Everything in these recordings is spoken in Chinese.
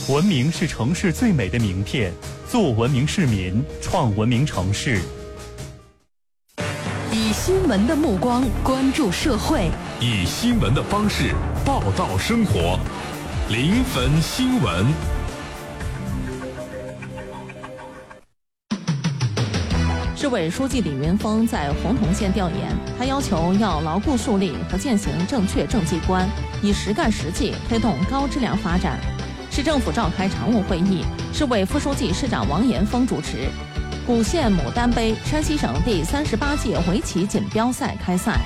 文明是城市最美的名片，做文明市民，创文明城市。 以新闻的目光关注社会， 以新闻的方式报道生活。临汾新闻。 市委书记李云峰在洪洞县调研，他要求要牢固树立和践行正确政绩观，以实干实际推动高质量发展。市政府召开常务会议，市委副书记、市长王延峰主持。古县牡丹杯山西省第38届围棋锦标赛开赛。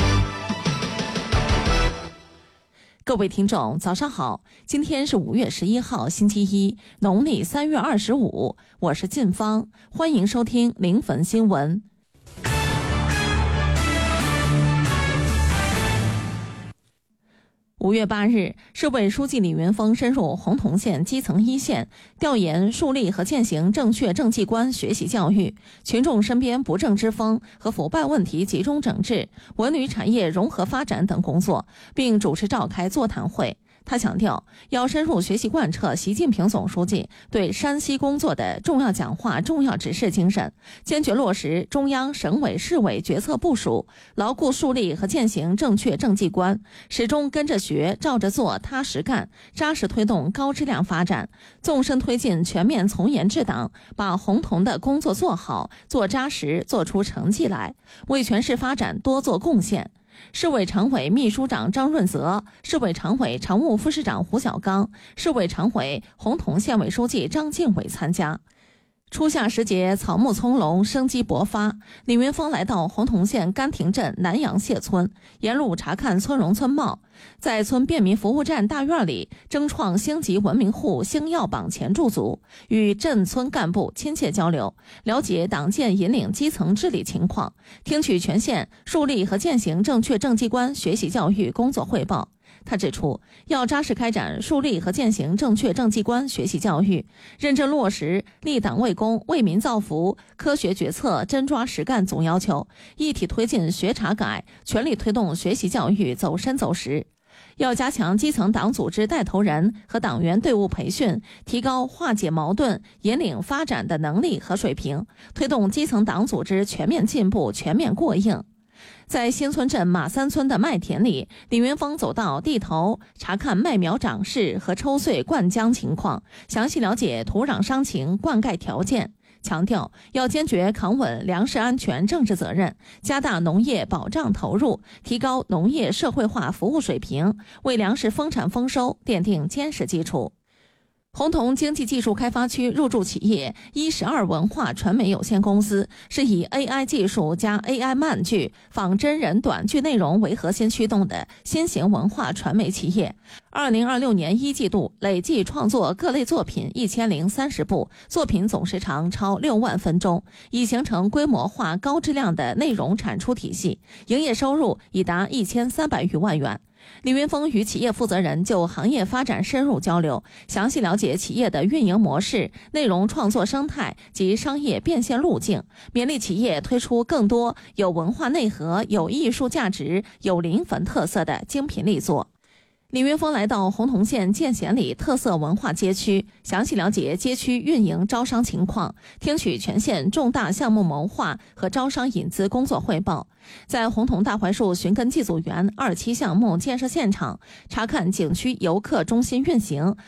各位听众，早上好！今天是5月11号，星期一，农历3月25，我是晋芳，欢迎收听临汾新闻。5月8日，市委书记李云峰深入洪洞县基层一线，调研树立和践行正确政绩观学习教育、群众身边不正之风和腐败问题集中整治、文旅产业融合发展等工作，并主持召开座谈会。他强调，要深入学习贯彻习近平总书记对山西工作的重要讲话、重要指示精神，坚决落实中央、省委、市委决策部署，牢固树立和践行正确政绩观，始终跟着学、照着做、踏实干，扎实推动高质量发展，纵深推进全面从严治党，把洪洞的工作做好、做扎实、做出成绩来，为全市发展多做贡献。市委常委秘书长张润泽、市委常委常务副市长胡小刚、市委常委洪洞县委书记张敬伟参加。初夏时节，草木葱茏，生机勃发。李云峰来到洪洞县甘亭镇南阳谢村，沿路查看村容村貌，在村便民服务站大院里争创星级文明户星耀榜前驻足，与镇村干部亲切交流，了解党建引领基层治理情况，听取全县树立和践行正确政绩观学习教育工作汇报。他指出，要扎实开展树立和践行正确政绩观学习教育，认真落实立党为公、为民造福、科学决策、真抓实干总要求，一体推进学查改，全力推动学习教育走深走实。要加强基层党组织带头人和党员队伍培训，提高化解矛盾、引领发展的能力和水平，推动基层党组织全面进步、全面过硬。在新村镇马三村的麦田里，李云峰走到地头，查看麦苗长势和抽穗灌浆情况，详细了解土壤伤情、灌溉条件，强调要坚决扛稳粮食安全政治责任，加大农业保障投入，提高农业社会化服务水平，为粮食丰产丰收奠定坚实基础。洪洞经济技术开发区入驻企业112文化传媒有限公司是以 AI 技术加 AI 慢剧、仿真人短剧内容为核心驱动的新型文化传媒企业。2026年1季度累计创作各类作品1030部，作品总时长超6万分钟，已形成规模化高质量的内容产出体系，营业收入已达1300余万元。李云峰与企业负责人就行业发展深入交流，详细了解企业的运营模式、内容创作生态及商业变现路径，勉励企业推出更多有文化内核、有艺术价值、有临汾特色的精品力作。李云峰来到洪洞县建贤里特色文化街区，详细了解街区运营招商情况，听取全县重大项目谋划和招商引资工作汇报。在洪洞大槐树寻根祭祖园2期项目建设现场，查看景区游客中心运行、